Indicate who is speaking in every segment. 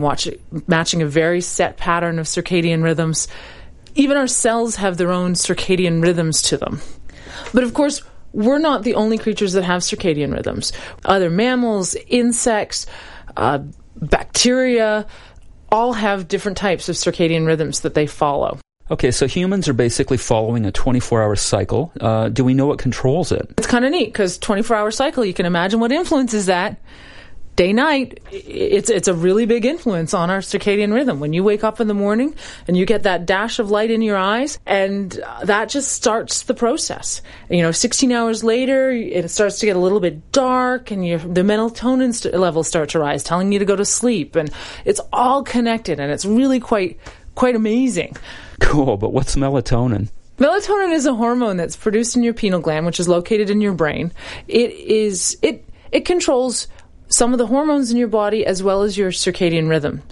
Speaker 1: matching a very set pattern of circadian rhythms. Even our cells have their own circadian rhythms to them. But of course, we're not the only creatures that have circadian rhythms. Other mammals, insects, bacteria, all have different types of circadian rhythms that they follow.
Speaker 2: Okay, so humans are basically following a 24-hour cycle. Do we know what controls it?
Speaker 1: It's kind of neat, because 24-hour cycle, you can imagine what influences that. Day-night, it's a really big influence on our circadian rhythm. When you wake up in the morning and you get that dash of light in your eyes, and that just starts the process. 16 hours later, it starts to get a little bit dark, and the melatonin levels start to rise, telling you to go to sleep. And it's all connected, and it's really quite amazing.
Speaker 2: Cool, but what's melatonin?
Speaker 1: Melatonin is a hormone that's produced in your pineal gland, which is located in your brain. It controls some of the hormones in your body as well as your circadian rhythm.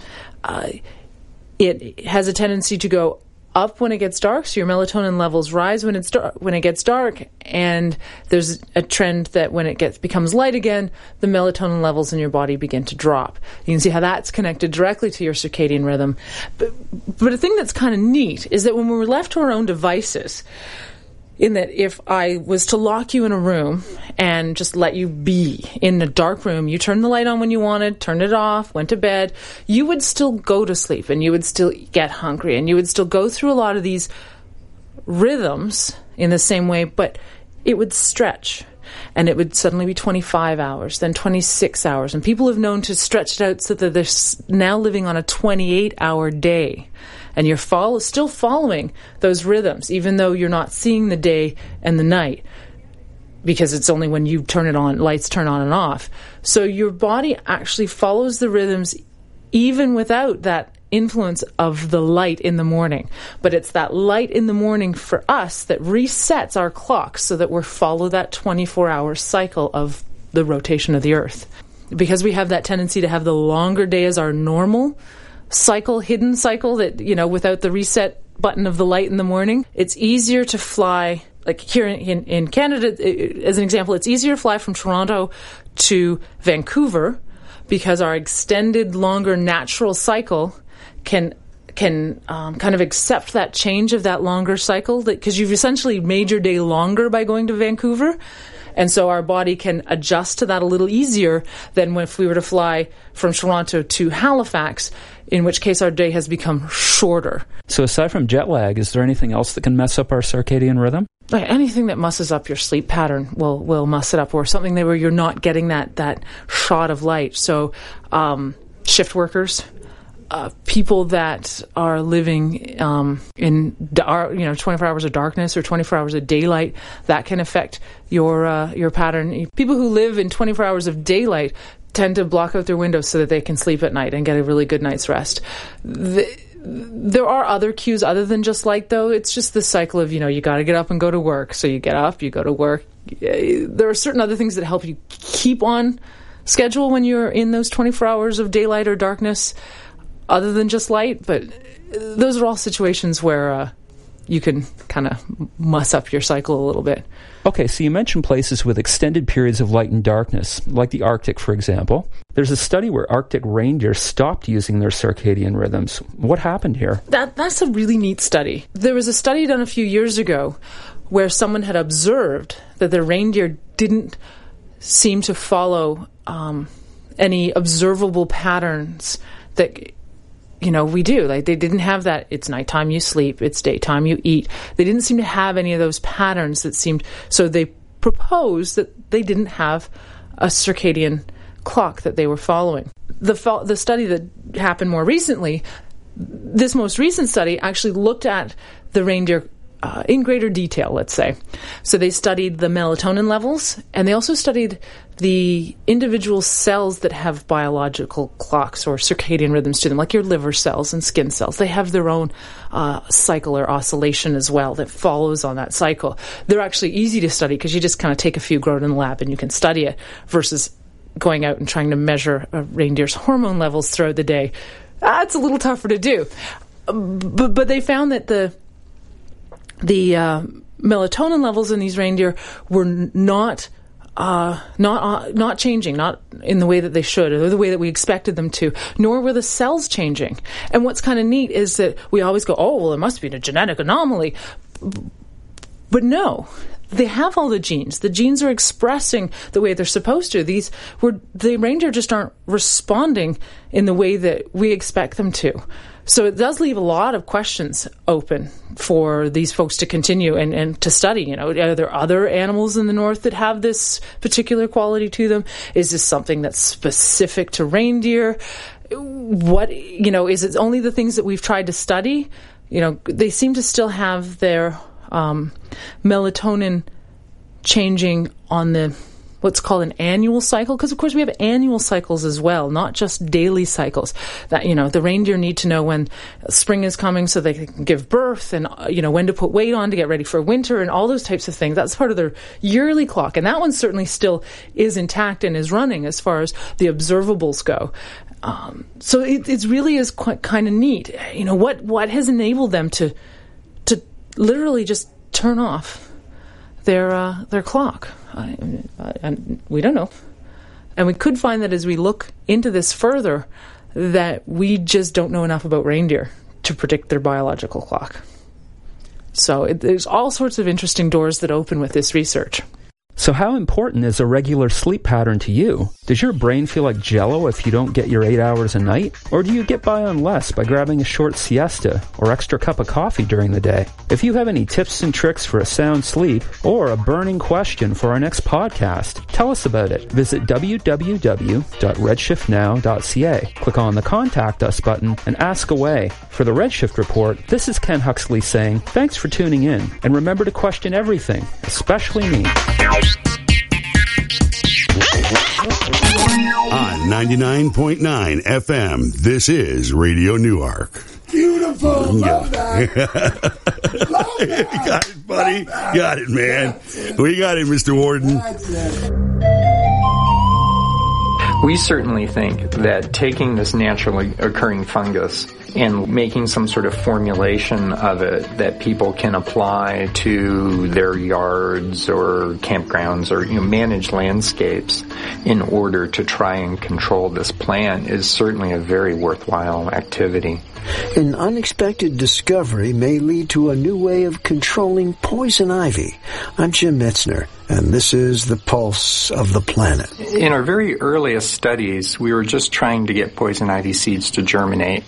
Speaker 1: It has a tendency to go up when it gets dark, so your melatonin levels rise when it gets dark, and there's a trend that when it becomes light again, the melatonin levels in your body begin to drop. You can see how that's connected directly to your circadian rhythm. But a thing that's kind of neat is that when we're left to our own devices, in that if I was to lock you in a room and just let you be in a dark room, you turned the light on when you wanted, turned it off, went to bed, you would still go to sleep and you would still get hungry and you would still go through a lot of these rhythms in the same way, but it would stretch. And it would suddenly be 25 hours, then 26 hours. And people have known to stretch it out so that they're now living on a 28-hour day. And you're still following those rhythms, even though you're not seeing the day and the night, because it's only when you turn it on, lights turn on and off. So your body actually follows the rhythms even without that influence of the light in the morning. But it's that light in the morning for us that resets our clocks so that we follow that 24-hour cycle of the rotation of the Earth. Because we have that tendency to have the longer day as our normal cycle, hidden cycle, that, without the reset button of the light in the morning, it's easier to fly. Like here in Canada, as an example, it's easier to fly from Toronto to Vancouver because our extended, longer natural cycle can kind of accept that change of that longer cycle, because you've essentially made your day longer by going to Vancouver. And so our body can adjust to that a little easier than if we were to fly from Toronto to Halifax, in which case our day has become shorter.
Speaker 2: So aside from jet lag, is there anything else that can mess up our circadian rhythm?
Speaker 1: Anything that messes up your sleep pattern will mess it up, or something where you're not getting that shot of light. So shift workers, people that are living in 24 hours of darkness or 24 hours of daylight, that can affect your pattern. People who live in 24 hours of daylight tend to block out their windows so that they can sleep at night and get a really good night's rest. There are other cues other than just light, though. It's just the cycle of, you got to get up and go to work. So you get up, you go to work. There are certain other things that help you keep on schedule when you're in those 24 hours of daylight or darkness, other than just light. But those are all situations where you can kind of muss up your cycle a little bit.
Speaker 2: Okay, so you mentioned places with extended periods of light and darkness, like the Arctic, for example. There's a study where Arctic reindeer stopped using their circadian rhythms. What happened here?
Speaker 1: That's a really neat study. There was a study done a few years ago where someone had observed that the reindeer didn't seem to follow any observable patterns that we do. Like, they didn't have that, it's nighttime, you sleep, it's daytime, you eat. They didn't seem to have any of those patterns that seemed, so they proposed that they didn't have a circadian clock that they were following. The study that happened more recently, this most recent study actually looked at the reindeer in greater detail, let's say. So they studied the melatonin levels, and they also studied the individual cells that have biological clocks or circadian rhythms to them, like your liver cells and skin cells. They have their own cycle or oscillation as well that follows on that cycle. They're actually easy to study because you just kind of take a few grown in the lab and you can study it, versus going out and trying to measure a reindeer's hormone levels throughout the day. It's a little tougher to do. But they found that the melatonin levels in these reindeer were not not changing, not in the way that they should, or the way that we expected them to, nor were the cells changing. And what's kind of neat is that we always go, oh, well, it must be a genetic anomaly. But no, they have all the genes. The genes are expressing the way they're supposed to. The reindeer just aren't responding in the way that we expect them to. So it does leave a lot of questions open for these folks to continue and to study. You know, are there other animals in the north that have this particular quality to them? Is this something that's specific to reindeer? What, you know, is it only the things that we've tried to study? You know, they seem to still have their melatonin changing on the what's called an annual cycle, because of course we have annual cycles as well, not just daily cycles. That, you know, the reindeer need to know when spring is coming so they can give birth, and you know, when to put weight on to get ready for winter, and all those types of things. That's part of their yearly clock, and that one certainly still is intact and is running as far as the observables go. So it really is quite kind of neat. You know, what has enabled them to literally just turn off their clock? We don't know. And we could find that as we look into this further, that we just don't know enough about reindeer to predict their biological clock. So there's all sorts of interesting doors that open with this research.
Speaker 2: So how important is a regular sleep pattern to you? Does your brain feel like jello if you don't get your 8 hours a night? Or do you get by on less by grabbing a short siesta or extra cup of coffee during the day? If you have any tips and tricks for a sound sleep or a burning question for our next podcast, tell us about it. Visit www.redshiftnow.ca. Click on the Contact Us button and ask away. For the Redshift Report, this is Ken Huxley saying thanks for tuning in, and remember to question everything, especially me.
Speaker 3: On 99.9 FM, this is Radio Newark.
Speaker 4: Beautiful. Love that. Love that.
Speaker 3: You got it, buddy. Got it, man. We got it, Mr. Warden.
Speaker 5: We certainly think that taking this naturally occurring fungus and making some sort of formulation of it that people can apply to their yards or campgrounds or manage landscapes in order to try and control this plant is certainly a very worthwhile activity.
Speaker 6: An unexpected discovery may lead to a new way of controlling poison ivy. I'm Jim Metzner, and this is The Pulse of the Planet.
Speaker 5: In our very earliest studies, we were just trying to get poison ivy seeds to germinate.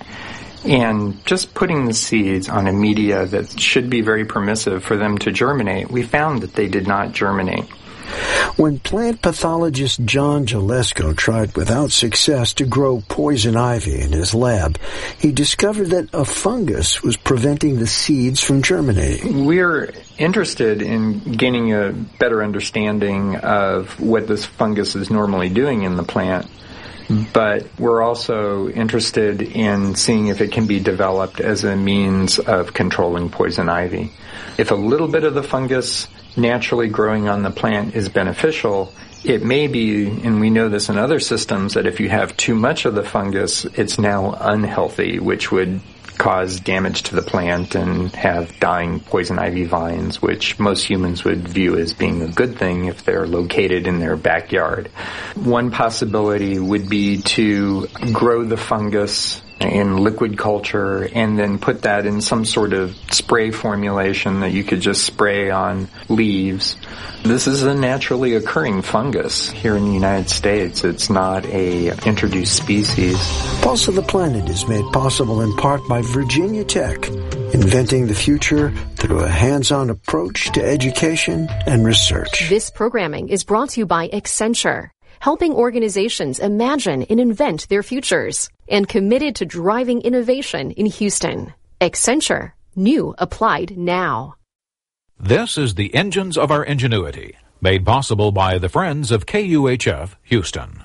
Speaker 5: And just putting the seeds on a media that should be very permissive for them to germinate, we found that they did not germinate.
Speaker 6: When plant pathologist John Gillespie tried without success to grow poison ivy in his lab, he discovered that a fungus was preventing the seeds from germinating.
Speaker 5: We're interested in gaining a better understanding of what this fungus is normally doing in the plant, but we're also interested in seeing if it can be developed as a means of controlling poison ivy. If a little bit of the fungus naturally growing on the plant is beneficial, it may be, and we know this in other systems, that if you have too much of the fungus, it's now unhealthy, which would cause damage to the plant and have dying poison ivy vines, which most humans would view as being a good thing if they're located in their backyard. One possibility would be to grow the fungus in liquid culture and then put that in some sort of spray formulation that you could just spray on leaves. This is a naturally occurring fungus here in the United States. It's not a introduced species.
Speaker 6: Pulse of the Planet is made possible in part by Virginia Tech, inventing the future through a hands-on approach to education and research.
Speaker 7: This programming is brought to you by Accenture, helping organizations imagine and invent their futures, and committed to driving innovation in Houston. Accenture. New applied now.
Speaker 8: This is the Engines of Our Ingenuity, made possible by the Friends of KUHF Houston.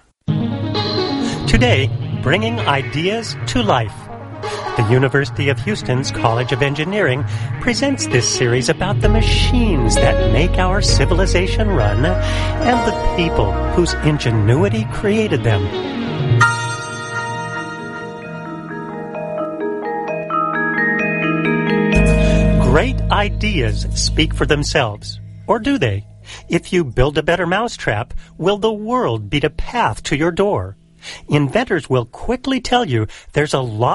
Speaker 9: Today, bringing ideas to life. The University of Houston's College of Engineering presents this series about the machines that make our civilization run and the people whose ingenuity created them. Great ideas speak for themselves, or do they? If you build a better mousetrap, will the world beat a path to your door? Inventors will quickly tell you there's a lot